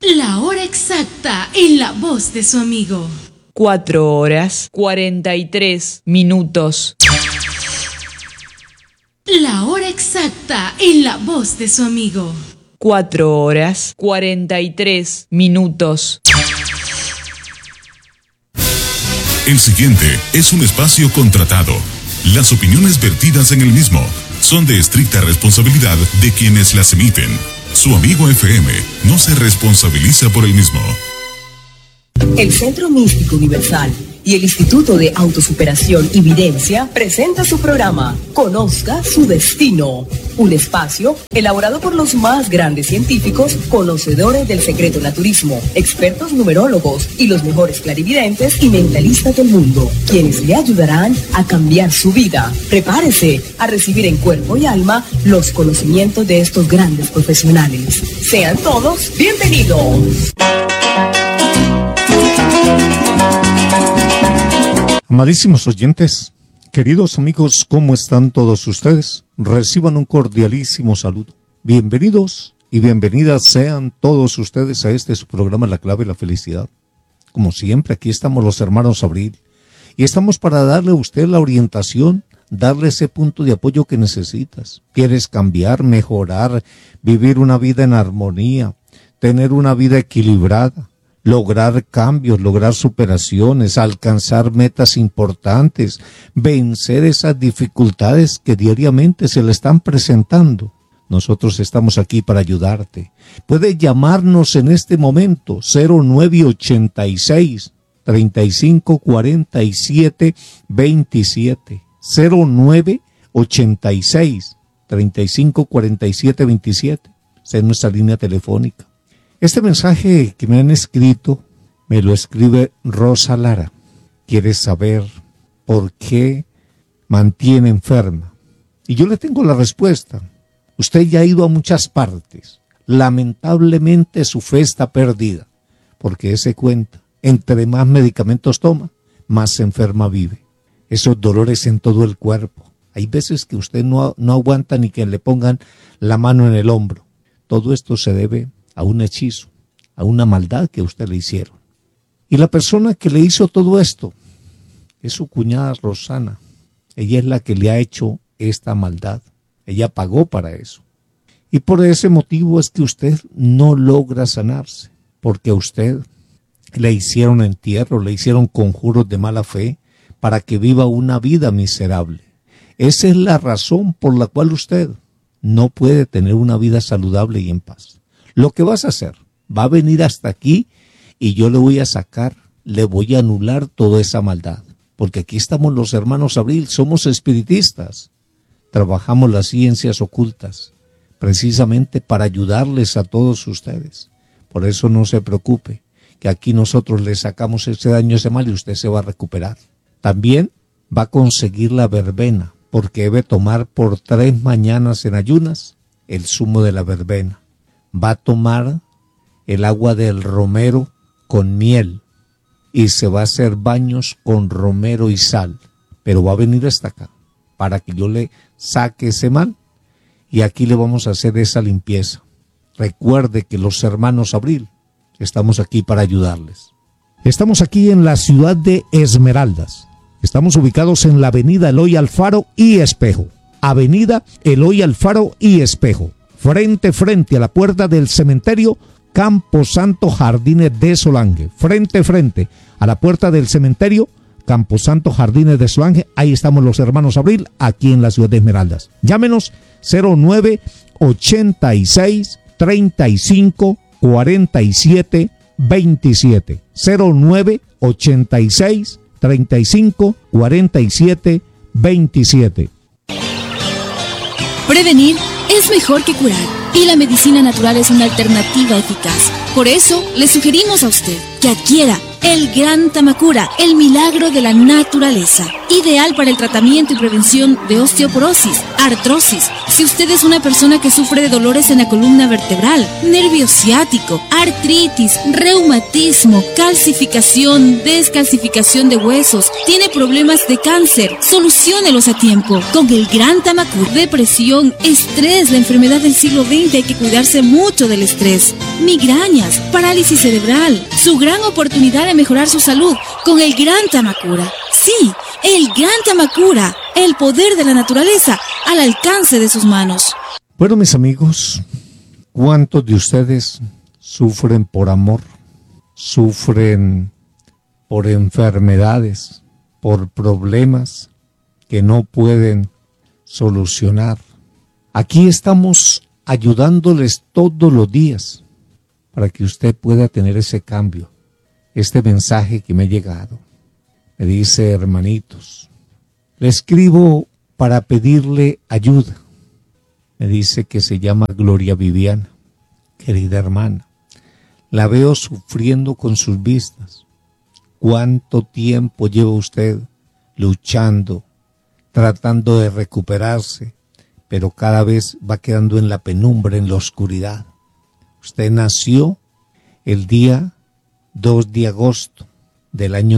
La hora exacta en la voz de su amigo. 4 horas 43 minutos. La hora exacta en la voz de su amigo. 4 horas 43 minutos. El siguiente es un espacio contratado. Las opiniones vertidas en el mismo son de estricta responsabilidad de quienes las emiten. Su amigo FM no se responsabiliza por el mismo. El Centro Místico Universal y el Instituto de Autosuperación y Videncia presenta su programa Conozca su Destino, un espacio elaborado por los más grandes científicos, conocedores del secreto naturismo, expertos numerólogos y los mejores clarividentes y mentalistas del mundo, quienes le ayudarán a cambiar su vida. Prepárese a recibir en cuerpo y alma los conocimientos de estos grandes profesionales. Sean todos bienvenidos. Amadísimos oyentes, queridos amigos, ¿cómo están todos ustedes? Reciban un cordialísimo saludo. Bienvenidos y bienvenidas sean todos ustedes a este su programa La Clave de la Felicidad. Como siempre, aquí estamos los hermanos Abril y estamos para darle a usted la orientación, darle ese punto de apoyo que necesitas. ¿Quieres cambiar, mejorar, vivir una vida en armonía, tener una vida equilibrada? Lograr cambios, lograr superaciones, alcanzar metas importantes, vencer esas dificultades que diariamente se le están presentando. Nosotros estamos aquí para ayudarte. Puedes llamarnos en este momento 0986 3547 27 0986 3547 27. Esa es nuestra línea telefónica. Este mensaje que me han escrito, me lo escribe Rosa Lara. Quiere saber por qué mantiene enferma. Y yo le tengo la respuesta. Usted ya ha ido a muchas partes. Lamentablemente su fe está perdida. Porque ese cuenta, entre más medicamentos toma, más enferma vive. Esos dolores en todo el cuerpo. Hay veces que usted no aguanta ni que le pongan la mano en el hombro. Todo esto se debe a un hechizo, a una maldad que a usted le hicieron. Y la persona que le hizo todo esto es su cuñada Rosana. Ella es la que le ha hecho esta maldad. Ella pagó para eso. Y por ese motivo es que usted no logra sanarse, porque a usted le hicieron entierro, le hicieron conjuros de mala fe para que viva una vida miserable. Esa es la razón por la cual usted no puede tener una vida saludable y en paz. Lo que vas a hacer, va a venir hasta aquí y yo le voy a sacar, le voy a anular toda esa maldad. Porque aquí estamos los hermanos Abril, somos espiritistas. Trabajamos las ciencias ocultas, precisamente para ayudarles a todos ustedes. Por eso no se preocupe, que aquí nosotros le sacamos ese daño, ese mal y usted se va a recuperar. También va a conseguir la verbena, porque debe tomar por 3 mañanas en ayunas el zumo de la verbena. Va a tomar el agua del romero con miel y se va a hacer baños con romero y sal, pero va a venir hasta acá para que yo le saque ese mal y aquí le vamos a hacer esa limpieza. Recuerde que los hermanos Abril estamos aquí para ayudarles. Estamos aquí en la ciudad de Esmeraldas. Estamos ubicados en la avenida Eloy Alfaro y Espejo. Avenida Eloy Alfaro y Espejo. Frente a la puerta del cementerio Camposanto Jardines de Solange. Frente a la puerta del cementerio Camposanto Jardines de Solange. Ahí estamos los hermanos Abril, aquí en la ciudad de Esmeraldas. Llámenos 0986 35 47 27. 0986 35 47 27. Prevenir es mejor que curar y la medicina natural es una alternativa eficaz. Por eso le sugerimos a usted que adquiera El Gran Tamacura, el milagro de la naturaleza. Ideal para el tratamiento y prevención de osteoporosis, artrosis. Si usted es una persona que sufre de dolores en la columna vertebral, nervio ciático, artritis, reumatismo, calcificación, descalcificación de huesos, tiene problemas de cáncer, soluciónelos a tiempo. Con el Gran Tamacura, depresión, estrés, la enfermedad del siglo XX, hay que cuidarse mucho del estrés. Migrañas, parálisis cerebral, su gran oportunidad de mejorar su salud con el Gran Tamacura. Sí, el Gran Tamacura, el poder de la naturaleza al alcance de sus manos. Bueno, mis amigos, ¿cuántos de ustedes sufren por amor? Sufren por enfermedades, por problemas que no pueden solucionar. Aquí estamos ayudándoles todos los días para que usted pueda tener ese cambio. Este mensaje que me ha llegado me dice: hermanitos, le escribo para pedirle ayuda. Me dice que se llama Gloria Viviana. Querida hermana, la veo sufriendo con sus vistas. ¿Cuánto tiempo lleva usted luchando, tratando de recuperarse, pero cada vez va quedando en la penumbra, en la oscuridad? Usted nació el día 2 de agosto del año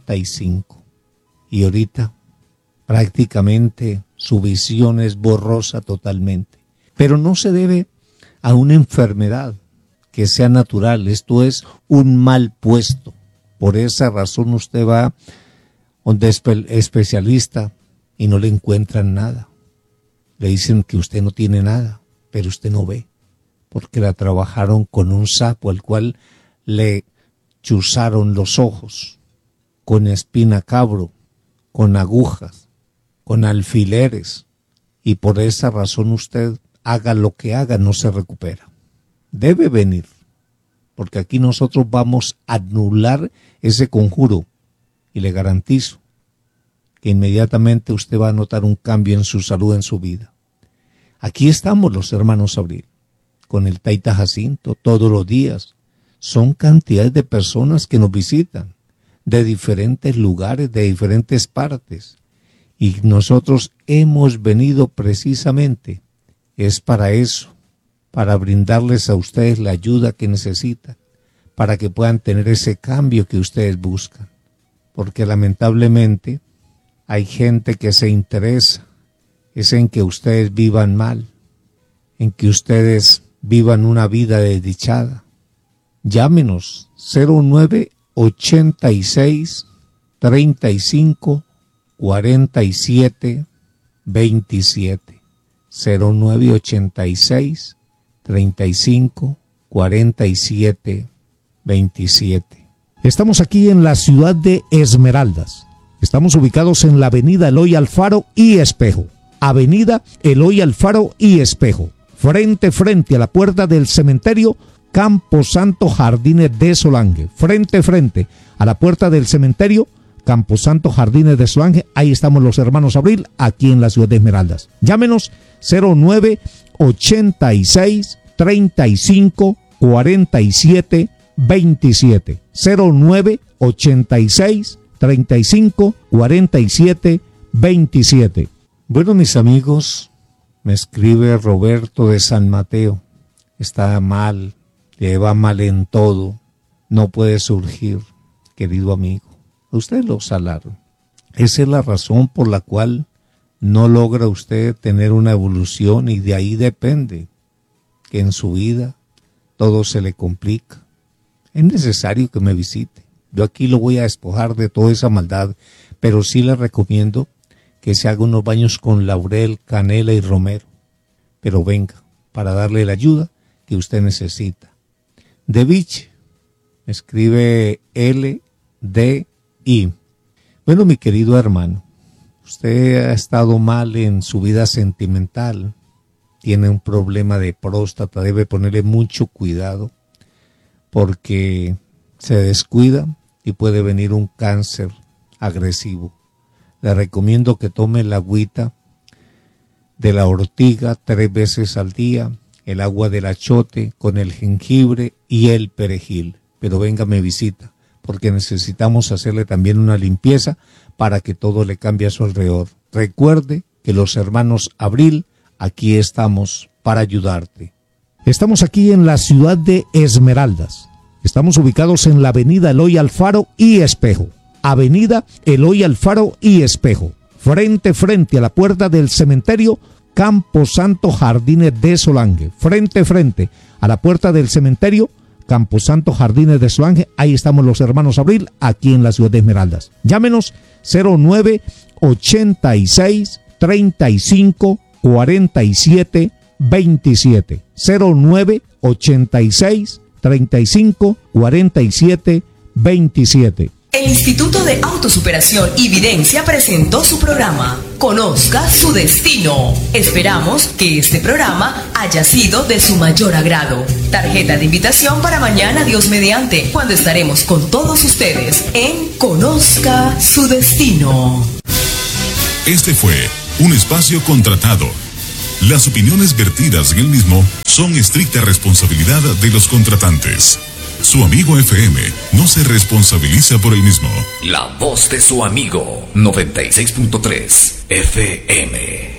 95 y ahorita prácticamente su visión es borrosa totalmente. Pero no se debe a una enfermedad que sea natural, esto es un mal puesto. Por esa razón usted va donde es especialista y no le encuentran nada. Le dicen que usted no tiene nada, pero usted no ve, porque la trabajaron con un sapo al cual le chuzaron los ojos, con espina cabro, con agujas, con alfileres, y por esa razón usted, haga lo que haga, no se recupera. Debe venir, porque aquí nosotros vamos a anular ese conjuro, y le garantizo que inmediatamente usted va a notar un cambio en su salud, en su vida. Aquí estamos los hermanos Abril, con el Taita Jacinto, todos los días. Son cantidades de personas que nos visitan, de diferentes lugares, de diferentes partes. Y nosotros hemos venido precisamente, es para eso, para brindarles a ustedes la ayuda que necesitan, para que puedan tener ese cambio que ustedes buscan. Porque lamentablemente hay gente que se interesa, es en que ustedes vivan mal, en que ustedes vivan una vida desdichada. Llámenos 0986 35 47 27 0986 35 47 27. Estamos aquí en la ciudad de Esmeraldas. Estamos ubicados en la avenida Eloy Alfaro y Espejo. Avenida Eloy Alfaro y Espejo. Frente a la puerta del cementerio Camposanto Jardines de Solange. Frente a la puerta del cementerio Camposanto Jardines de Solange. Ahí estamos los hermanos Abril, aquí en la ciudad de Esmeraldas. Llámenos 0986 35 47 27 0986 35 47 27. Bueno, mis amigos, me escribe Roberto de San Mateo. Está mal, le va mal en todo, no puede surgir, querido amigo. Usted lo salaron. Esa es la razón por la cual no logra usted tener una evolución, y de ahí depende que en su vida todo se le complica. Es necesario que me visite. Yo aquí lo voy a despojar de toda esa maldad, pero sí le recomiendo que se haga unos baños con laurel, canela y romero. Pero venga, para darle la ayuda que usted necesita. De Vich, escribe LDI. Bueno, mi querido hermano, usted ha estado mal en su vida sentimental, tiene un problema de próstata, debe ponerle mucho cuidado porque se descuida y puede venir un cáncer agresivo. Le recomiendo que tome la agüita de la ortiga 3 veces al día, el agua del achote con el jengibre y el perejil. Pero venga, me visita, porque necesitamos hacerle también una limpieza para que todo le cambie a su alrededor. Recuerde que los hermanos Abril, aquí estamos para ayudarte. Estamos aquí en la ciudad de Esmeraldas. Estamos ubicados en la avenida Eloy Alfaro y Espejo. Avenida Eloy Alfaro y Espejo. Frente a la puerta del cementerio Camposanto Jardines de Solange. Frente a la puerta del cementerio Camposanto Jardines de Solange. Ahí estamos los hermanos Abril, aquí en la ciudad de Esmeraldas. Llámenos 0986 35 47 27. 0986 35 47 27. El Instituto de Autosuperación y Videncia presentó su programa Conozca su Destino. Esperamos que este programa haya sido de su mayor agrado. Tarjeta de invitación para mañana, Dios mediante, cuando estaremos con todos ustedes en Conozca su Destino. Este fue un espacio contratado. Las opiniones vertidas en el mismo son estricta responsabilidad de los contratantes. Su amigo FM no se responsabiliza por el mismo. La voz de su amigo 96.3 FM.